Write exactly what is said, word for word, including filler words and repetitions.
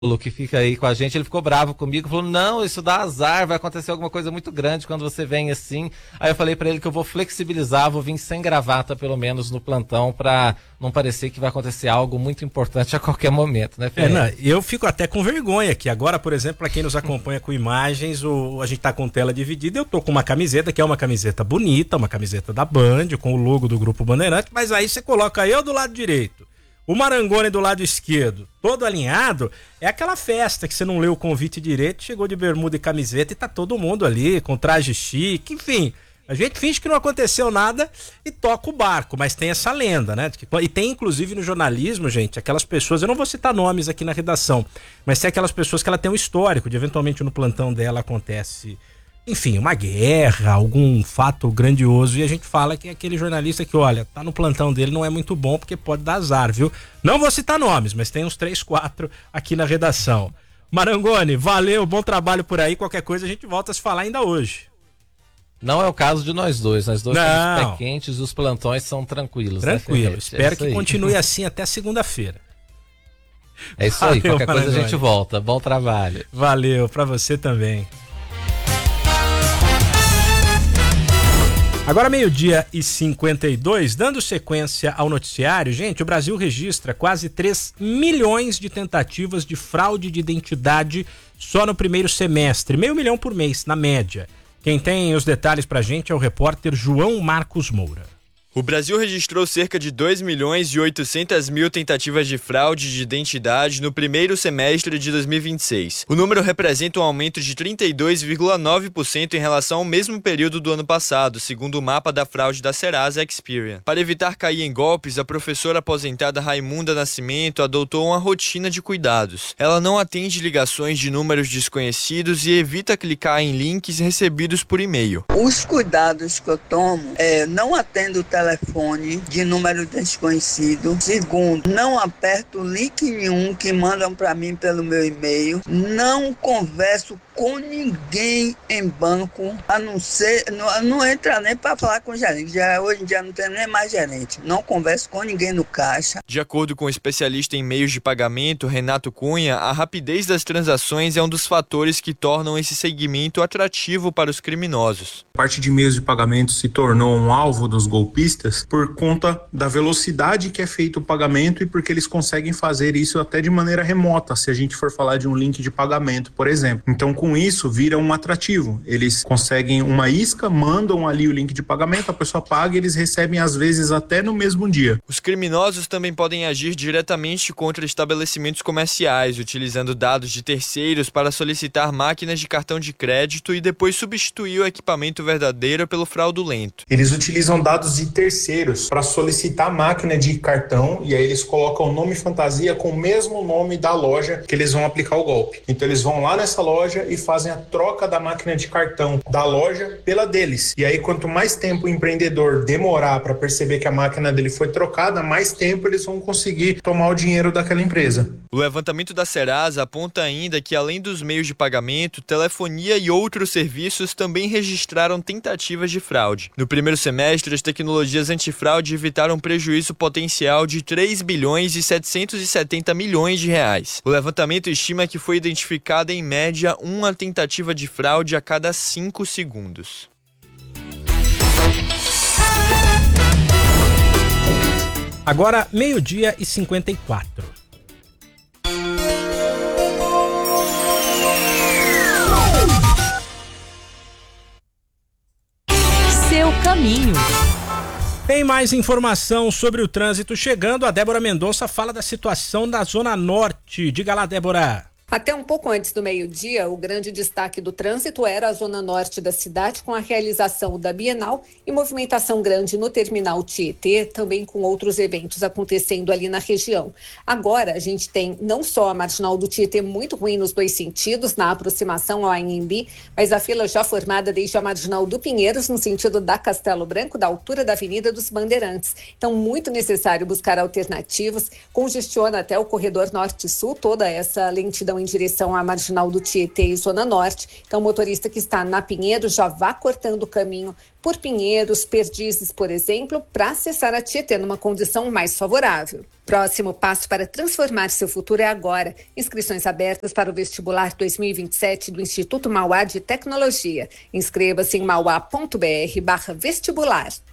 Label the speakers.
Speaker 1: que fica aí com a gente, ele ficou bravo comigo, falou, não, isso dá azar, vai acontecer alguma coisa muito grande quando você vem assim. Aí eu falei pra ele que eu vou flexibilizar, vou vir sem gravata pelo menos no plantão, pra não parecer que vai acontecer algo muito importante a qualquer momento, né, Fê?
Speaker 2: É, não, eu fico até com vergonha que agora, por exemplo, pra quem nos acompanha com imagens, o, a gente tá com tela dividida, eu tô com uma camiseta, que é uma camiseta bonita, uma camiseta da Band, com o logo do Grupo Bandeirante, mas aí você coloca eu do lado direito, o Marangoni do lado esquerdo, todo alinhado, é aquela festa que você não leu o convite direito, chegou de bermuda e camiseta e tá todo mundo ali com traje chique, enfim. A gente finge que não aconteceu nada e toca o barco, mas tem essa lenda, né? E tem inclusive no jornalismo, gente, aquelas pessoas, eu não vou citar nomes aqui na redação, mas tem aquelas pessoas que ela tem um histórico de eventualmente no plantão dela acontece, enfim, uma guerra, algum fato grandioso, e a gente fala que é aquele jornalista que, olha, tá no plantão dele, não é muito bom porque pode dar azar, viu? Não vou citar nomes, mas tem uns três, quatro aqui na redação. Marangoni, valeu, bom trabalho por aí, qualquer coisa a gente volta a se falar ainda hoje.
Speaker 1: Não é o caso de nós dois, nós dois
Speaker 2: não.
Speaker 1: somos pé quentes, os plantões são tranquilos.
Speaker 2: Tranquilo,
Speaker 1: né,
Speaker 2: espero
Speaker 1: é
Speaker 2: que continue assim até segunda-feira.
Speaker 1: É isso aí, valeu, qualquer Marangoni. Coisa a gente volta, bom trabalho.
Speaker 2: Valeu, pra você também. Agora meio-dia e cinquenta e dois, dando sequência ao noticiário, gente, o Brasil registra quase três milhões de tentativas de fraude de identidade só no primeiro semestre, meio milhão por mês, na média. Quem tem os detalhes pra gente é o repórter João Marcos Moura.
Speaker 3: O Brasil registrou cerca de dois milhões e oitocentas mil tentativas de fraude de identidade no primeiro semestre de dois mil e vinte e seis. O número representa um aumento de trinta e dois vírgula nove por cento em relação ao mesmo período do ano passado, segundo o mapa da fraude da Serasa Experian. Para evitar cair em golpes, a professora aposentada Raimunda Nascimento adotou uma rotina de cuidados. Ela não atende ligações de números desconhecidos e evita clicar em links recebidos por e-mail.
Speaker 4: Os cuidados que eu tomo é não atendo o telefone de número desconhecido. Segundo, não aperto link nenhum que mandam para mim pelo meu e-mail. Não converso com ninguém em banco, a não ser, não, não entra nem para falar com o gerente. Já, hoje em dia não tem nem mais gerente. Não converso com ninguém no caixa.
Speaker 3: De acordo com o especialista em meios de pagamento, Renato Cunha, a rapidez das transações é um dos fatores que tornam esse segmento atrativo para os criminosos.
Speaker 5: A parte de meios de pagamento se tornou um alvo dos golpistas por conta da velocidade que é feito o pagamento e porque eles conseguem fazer isso até de maneira remota, se a gente for falar de um link de pagamento, por exemplo. Então, com isso, vira um atrativo. Eles conseguem uma isca, mandam ali o link de pagamento, a pessoa paga e eles recebem, às vezes, até no mesmo dia.
Speaker 3: Os criminosos também podem agir diretamente contra estabelecimentos comerciais, utilizando dados de terceiros para solicitar máquinas de cartão de crédito e depois substituir o equipamento verdadeiro pelo fraudulento.
Speaker 5: Eles utilizam dados de terceiros para solicitar máquina de cartão e aí eles colocam o nome fantasia com o mesmo nome da loja que eles vão aplicar o golpe. Então eles vão lá nessa loja e fazem a troca da máquina de cartão da loja pela deles. E aí quanto mais tempo o empreendedor demorar para perceber que a máquina dele foi trocada, mais tempo eles vão conseguir tomar o dinheiro daquela empresa.
Speaker 3: O levantamento da Serasa aponta ainda que além dos meios de pagamento, telefonia e outros serviços também registraram tentativas de fraude. No primeiro semestre, as tecnologias antifraude evitaram um prejuízo potencial de três bilhões e setecentos e setenta milhões de reais. O levantamento estima que foi identificada em média uma tentativa de fraude a cada cinco segundos.
Speaker 2: Agora, meio-dia e cinquenta e quatro.
Speaker 6: Seu caminho.
Speaker 2: Tem mais informação sobre o trânsito chegando. A Débora Mendonça fala da situação da Zona Norte. Diga lá, Débora.
Speaker 7: Até um pouco antes do meio-dia, o grande destaque do trânsito era a zona norte da cidade, com a realização da Bienal e movimentação grande no terminal Tietê, também com outros eventos acontecendo ali na região. Agora, a gente tem não só a marginal do Tietê muito ruim nos dois sentidos, na aproximação ao Anhembi, mas a fila já formada desde a marginal do Pinheiros, no sentido da Castelo Branco, da altura da Avenida dos Bandeirantes. Então, muito necessário buscar alternativas, congestiona até o corredor norte-sul, toda essa lentidão em direção à Marginal do Tietê e Zona Norte. Então, o motorista que está na Pinheiros já vá cortando o caminho por Pinheiros, Perdizes, por exemplo, para acessar a Tietê numa condição mais favorável. Próximo passo para transformar seu futuro é agora. Inscrições abertas para o vestibular dois mil e vinte e sete do Instituto Mauá de Tecnologia. Inscreva-se em mauá ponto br barra vestibular.